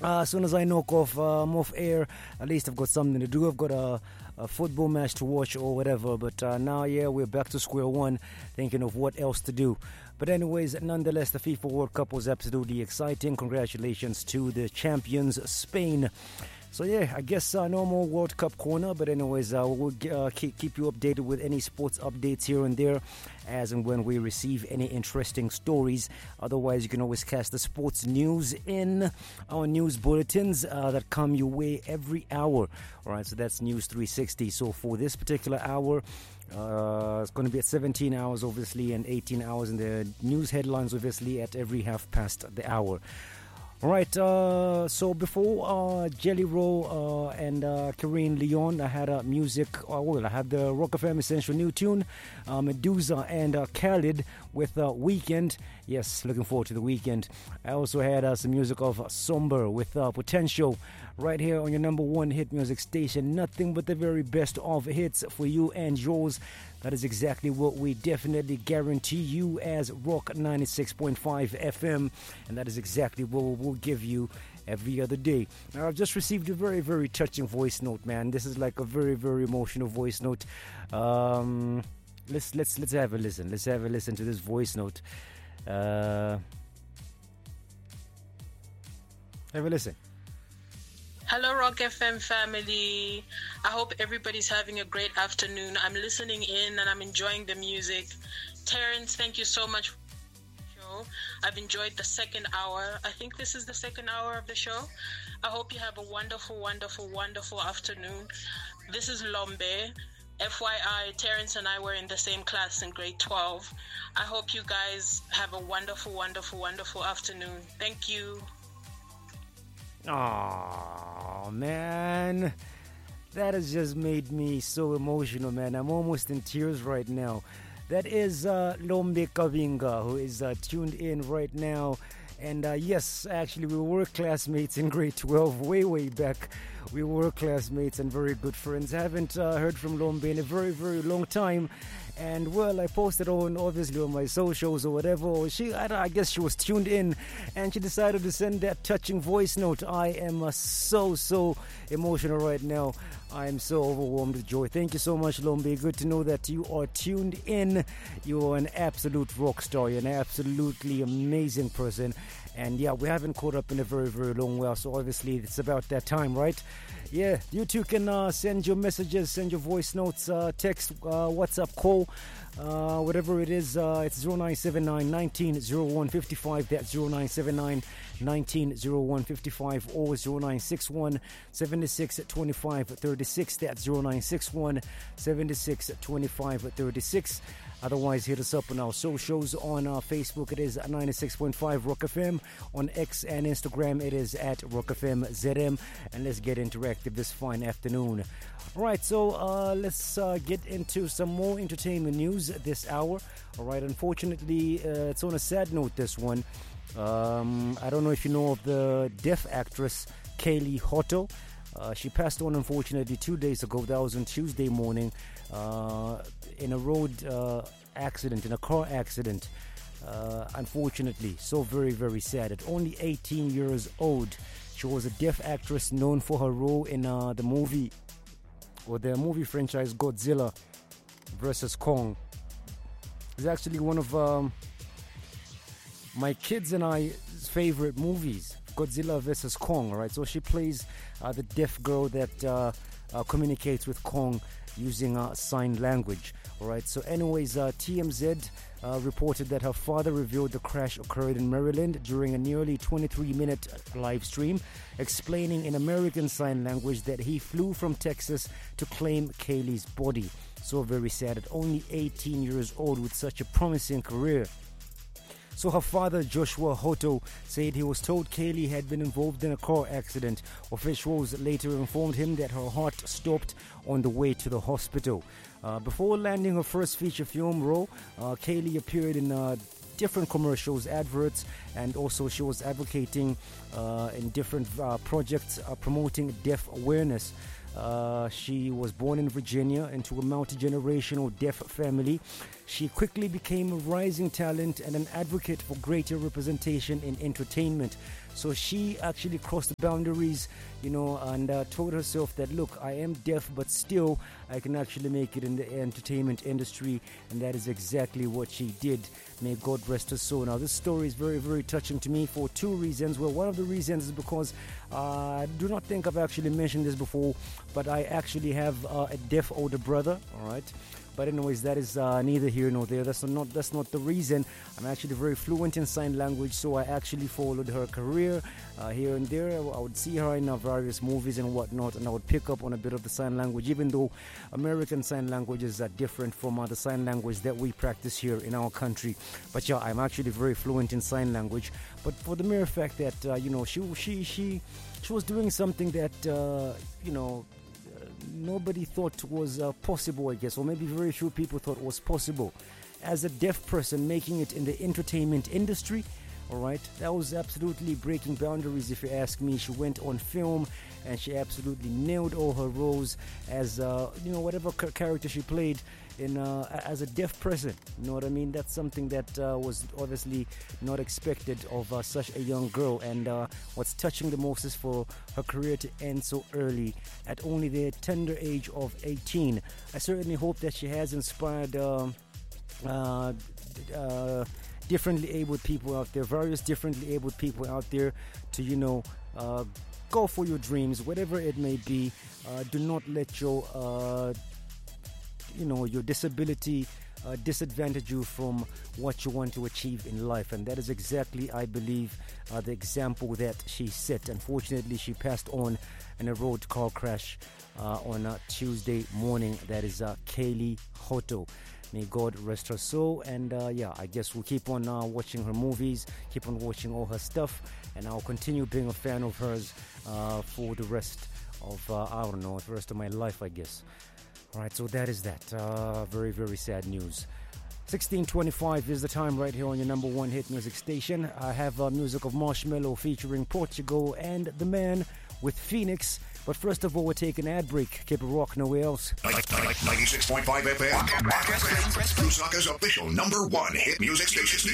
As soon as I knock off, I'm off air, at least I've got something to do. I've got a football match to watch or whatever. But now, yeah, we're back to square one, thinking of what else to do. But anyways, nonetheless, the FIFA World Cup was absolutely exciting. Congratulations to the champions, Spain. So yeah, I guess no more World Cup corner, but anyways, we'll keep you updated with any sports updates here and there as and when we receive any interesting stories. Otherwise, you can always catch the sports news in our news bulletins that come your way every hour. All right, so that's News 360. So for this particular hour, it's going to be at 17 hours, obviously, and 18 hours in the news headlines, obviously, at every half past the hour. Alright, so before Jelly Roll and Karine Leon, I had music, I had the Rock FM Essential New Tune, Medusa and Khalid with Weekend. Yes, looking forward to the weekend. I also had some music of Somber with Potential right here on your number one hit music station. Nothing but the very best of hits for you and yours. That is exactly what we definitely guarantee you as Rock 96.5 FM, and that is exactly what we will give you every other day. Now, I've just received a very, very touching voice note, man. This is like a very, very emotional voice note. Let's have a listen. Let's have a listen to this voice note. Have a listen. Hello, Rock FM family. I hope everybody's having a great afternoon. I'm listening in and I'm enjoying the music. Terrence, thank you so much for the show. I've enjoyed the second hour. I think this is the second hour of the show. I hope you have a wonderful, wonderful, wonderful afternoon. This is Lombe. FYI, Terrence and I were in the same class in grade 12. I hope you guys have a wonderful, wonderful, wonderful afternoon. Thank you. Oh man, that has just made me so emotional, man. I'm almost in tears right now. That is Lombe Kavinga, who is tuned in right now. And yes, actually, we were classmates in grade 12, way back. We were classmates and very good friends. I haven't heard from Lombe in a very, very long time. And well, I posted obviously on my socials or whatever. I guess she was tuned in and she decided to send that touching voice note. I am so emotional right now. I am so overwhelmed with joy. Thank you so much, Lombe. Good to know that you are tuned in. You are an absolute rock star. You're an absolutely amazing person. And yeah, we haven't caught up in a very, very long while. So obviously it's about that time, right? Yeah, you too can send your messages, send your voice notes, text, WhatsApp, call, whatever it is. It's 0979 190155. That's 0979 190155 or 0961 76 25 36. That's 0961 76 25 36. Otherwise, hit us up on our socials. On our Facebook, it is 96.5 Rock FM. On X and Instagram, it is at Rock FM ZM. And let's get interactive this fine afternoon. All right, so let's get into some more entertainment news this hour. All right, unfortunately, it's on a sad note, this one. I don't know if you know of the deaf actress Kaylee Hotto. She passed on, unfortunately, 2 days ago. That was on Tuesday morning in a road accident, in a car accident. Unfortunately, so very, very sad. At only 18 years old, she was a deaf actress known for her role in the movie franchise Godzilla vs. Kong. It's actually one of my kids and I's favorite movies, Godzilla vs. Kong, right? So she plays the deaf girl that communicates with Kong using sign language, all right? So anyways, TMZ reported that her father revealed the crash occurred in Maryland during a nearly 23-minute live stream, explaining in American Sign Language that he flew from Texas to claim Kaylee's body. So very sad, at only 18 years old with such a promising career. So her father, Joshua Hotto, said he was told Kaylee had been involved in a car accident. Officials later informed him that her heart stopped on the way to the hospital. Before landing her first feature film role, Kaylee appeared in different commercials, adverts, and also she was advocating in different projects promoting deaf awareness. She was born in Virginia into a multi-generational deaf family. she quickly became a rising talent and an advocate for greater representation in entertainment. So she actually crossed the boundaries, and told herself that, look, I am deaf, but still I can actually make it in the entertainment industry. And that is exactly what she did. May God rest her soul. Now, this story is very, very touching to me for two reasons. Well, one of the reasons is because I do not think I've actually mentioned this before, but I actually have a deaf older brother, all right? But anyways, that is neither here nor there. That's not the reason. I'm actually very fluent in sign language, so I actually followed her career here and there. I would see her in various movies and whatnot, and I would pick up on a bit of the sign language, even though American sign languages are different from the sign language that we practice here in our country. But yeah, I'm actually very fluent in sign language. But for the mere fact that she was doing something that nobody thought was possible, I guess, or maybe very few people thought was possible. As a deaf person making it in the entertainment industry, all right, that was absolutely breaking boundaries, if you ask me. She went on film and she absolutely nailed all her roles as whatever character she played in as a deaf person. You know what I mean? That's something that was obviously not expected of such a young girl. And what's touching the most is for her career to end so early at only the tender age of 18. I certainly hope that she has inspired differently abled people out there, various differently abled people out there to, go for your dreams, whatever it may be. Do not let your disability disadvantage you from what you want to achieve in life. And that is exactly, I believe, the example that she set. Unfortunately, she passed on in a road car crash on Tuesday morning. That is Kaylee Hoto. May God rest her soul. And I guess we'll keep on watching her movies, keep on watching all her stuff, and I'll continue being a fan of hers for the rest of, the rest of my life, I guess. All right, so that is that. Very, very sad news. 16:25 is the time right here on your number one hit music station. I have music of Marshmello featuring Portugal and The Man with Phoenix. But first of all, we'll take an ad break. Keep it rock, nowhere else. 96.5 FM. Lusaka's official number one hit music station.